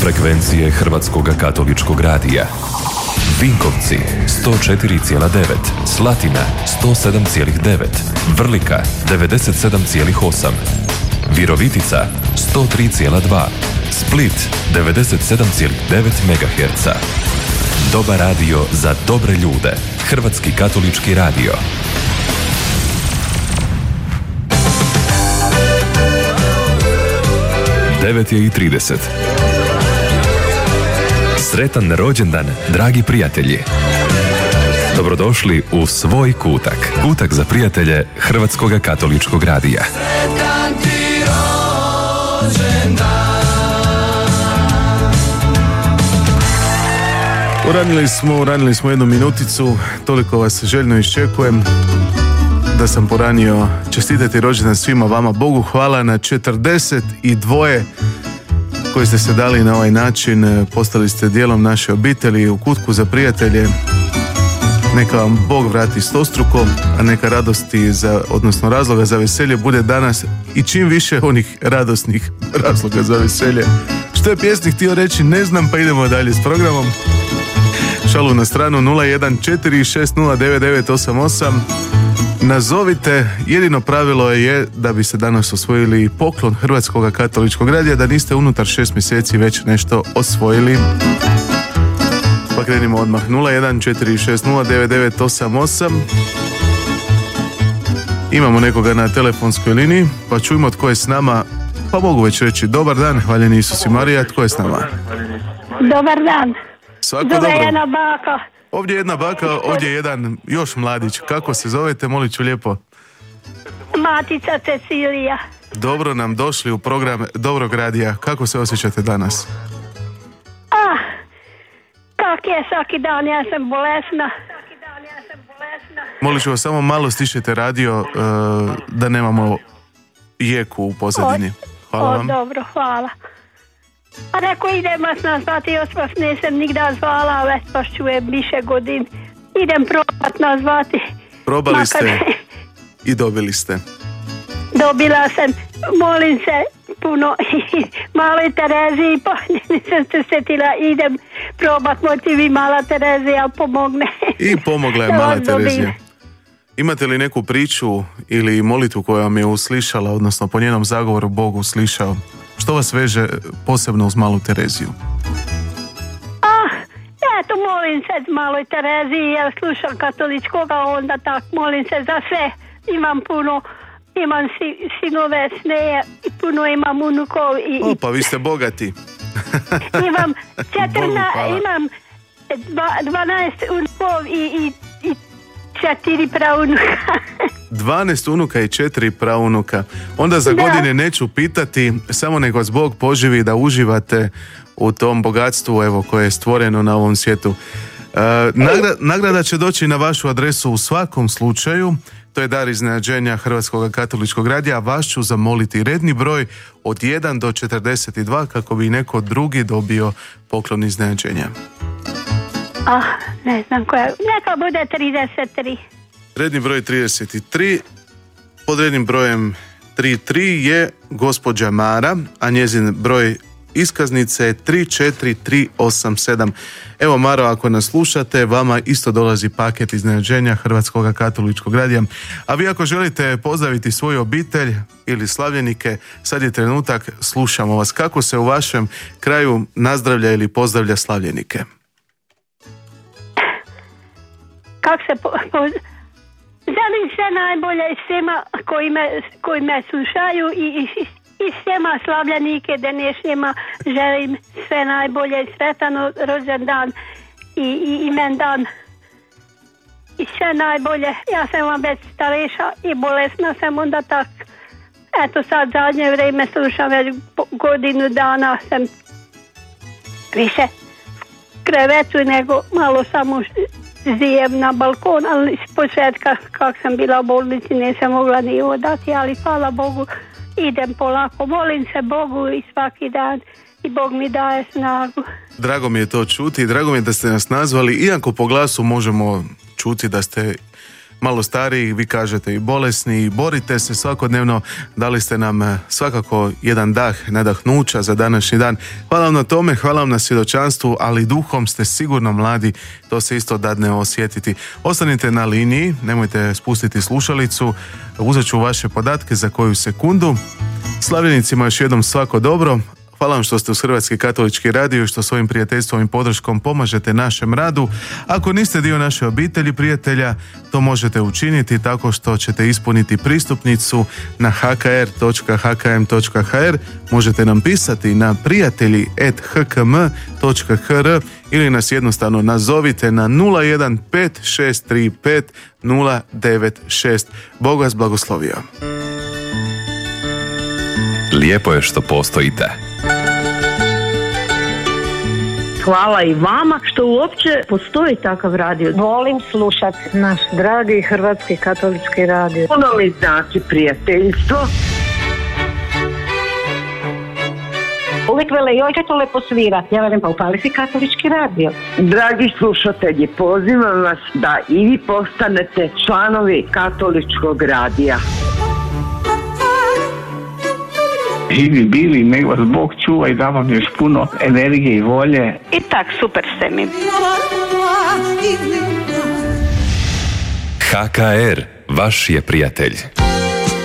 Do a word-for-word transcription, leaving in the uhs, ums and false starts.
Frekvencije Hrvatskog katoličkog radija. Vinkovci sto četiri zarez devet, Slatina sto sedam zarez devet, Vrlika devedeset sedam zarez osam, Virovitica sto tri zarez dva, Split devedeset sedam zarez devet megaherca. Dobar radio za dobre ljude. Hrvatski katolički radio. devet je i trideset. Sretan rođendan, dragi prijatelji. Dobrodošli u svoj kutak. Kutak za prijatelje Hrvatskog katoličkog radija. Sretan ti rođendan. Uranili smo, uranili smo jednu minuticu, toliko vas željno iščekujem da sam poranio čestitati rođendan svima vama. Bogu hvala na četrdeset dva koji ste se dali na ovaj način, postali ste dijelom naše obitelji u kutku za prijatelje. Neka vam Bog vrati stostruko, a neka radosti, za, odnosno razloga za veselje bude danas i čim više onih radosnih razloga za veselje. Što je pjesnik htio reći, ne znam, pa idemo dalje s programom. Šalu na stranu, nula jedan četiri šest nula devet devet osam osam. Nazovite, jedino pravilo je da bi se danas osvojili poklon Hrvatskog katoličkog radija, da niste unutar šest mjeseci već nešto osvojili. Pa krenimo odmah, nula jedan četiri šest nula devet devet osam osam. Imamo nekoga na telefonskoj liniji, pa čujmo tko je s nama. Pa mogu već reći, dobar dan, hvaljeni Isus i Marija, tko je s nama? Dobar dan. Svako Zove dobro. jedna baka. Ovdje je jedna baka, ovdje je jedan još mladić. Kako se zovete, molit ću lijepo? Matica Cecilija. Dobro nam došli u program Dobrog radija. Kako se osjećate danas? Ah, kak je svaki dan, ja sam bolesna. Molit ću vas samo malo stišite radio, uh, da nemamo jeku u pozadini. Hvala O, vam. dobro, hvala. A neko idem vas nazvati, još vas nisam nigda zvala, već vas čujem više godin. Idem probat nazvati. Probali Makar- ste i dobili ste. Dobila sam, molim se puno maloj Tereziji, pa nisam se sjetila, idem probat, moći vi mala Terezija pomogne. I pomogla je Da mala vas dobijem. Terezija. Imate li neku priču ili molitvu koja vam je uslišala, odnosno po njenom zagovoru Bog uslišao? Što vas veže posebno uz malu Tereziju? Ah, eto, molim se maloj Tereziji, jer slušam katoličkoga, onda tak, molim se za sve. Imam puno, imam si, sinove, sneje, i puno imam unukov i, O, pa vi ste bogati. imam Bogu četrna, hvala. imam dva, dvanaest unukov i, i, i četiri praunuka. dvanaest unuka i četiri praunuka. Onda za Da. godine neću pitati, samo nek vas Bog poživi da uživate u tom bogatstvu, evo, koje je stvoreno na ovom svijetu. E, nagra, nagrada će doći na vašu adresu u svakom slučaju. To je dar iznenađenja Hrvatskog katoličkog radija, a vas ću zamoliti redni broj od jedan do četrdeset dva kako bi neko drugi dobio poklon iznenađenja. Ah, ne znam koja, neka bude trideset tri. Redni broj trideset tri, pod rednim brojem trideset tri je gospođa Mara, a njezin broj iskaznice je tri četiri tri osam sedam. Evo Maro, ako nas slušate, vama isto dolazi paket iznenađenja Hrvatskog katoličkog radija. A vi ako želite pozdraviti svoju obitelj ili slavljenike, sad je trenutak, slušamo vas. Kako se u vašem kraju nazdravlja ili pozdravlja slavljenike? Kak se po, po, želim sve najbolje svima koji me, koji me slušaju i, i, i svima slavljenike današnjima želim sve najbolje, sretan rođendan i, i imendan i sve najbolje. Ja sam vam već stareša i bolesna sam, onda tak, eto sad zadnje vrijeme slušam, već godinu dana sam više krevetu nego malo samo zijem na balkon, ali s početka kak sam bila u bolnici nisam mogla ni odati, ali hvala Bogu idem polako, molim se Bogu i svaki dan i Bog mi daje snagu. Drago mi je to čuti, drago mi je da ste nas nazvali, iako po glasu možemo čuti da ste malo stariji, vi kažete i bolesni, i borite se svakodnevno, dali ste nam svakako jedan dah, nadahnuća za današnji dan. Hvala vam na tome, hvala vam na svjedočanstvu, ali duhom ste sigurno mladi, to se isto dadne osjetiti. Ostanite na liniji, nemojte spustiti slušalicu, uzet ću vaše podatke za koju sekundu. Slavljenicima još jednom svako dobro. Hvala vam što ste uz Hrvatski katolički radio i što svojim prijateljstvom i podrškom pomažete našem radu. Ako niste dio naše obitelji prijatelja, to možete učiniti tako što ćete ispuniti pristupnicu na h k r točka h k m točka h r. Možete nam pisati na prijatelji at h k m točka h r ili nas jednostavno nazovite na nula jedan pet šest tri pet nula devet šest. Bog vas blagoslovio. Lijepo je što postojite. Hvala i vama što uopće postoji takav radio. Volim slušati naš dragi Hrvatski katolički radio. Puno mi znači prijateljstvo. Uvijek vele, joj kad to lepo svira. Ja velim, pa upali si katolički radio. Dragi slušatelji, pozivam vas da i vi postanete članovi katoličkog radija. Živi bili, nek vas Bog čuva i da vam još puno energije i volje. I tak, super ste mi. H K R, vaš je prijatelj.